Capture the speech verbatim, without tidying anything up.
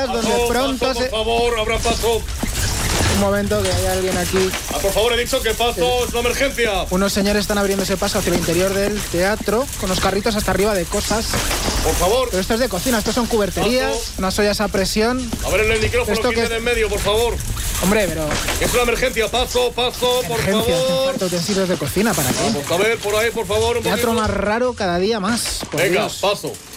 Cosas, paso, donde pronto paso, se... por favor, abra paso. Un momento, que hay alguien aquí. Ah, por favor, he dicho que paso, Sí. es una emergencia. Unos señores están abriéndose paso hacia el interior del teatro con los carritos hasta arriba de cosas. Por favor. Pero esto es de cocina, esto son cuberterías, Paso. unas ollas a presión. A ver, en el micrófono, ¿Esto quiten qué es? en medio, por favor. Hombre, pero... Es una emergencia, paso, paso, por Emergencia, hacen favor. falta utensilios de cocina, ¿para qué? Vamos a ver, por ahí, por favor, un Teatro poquito. más raro cada día más. Por Venga, Dios. paso.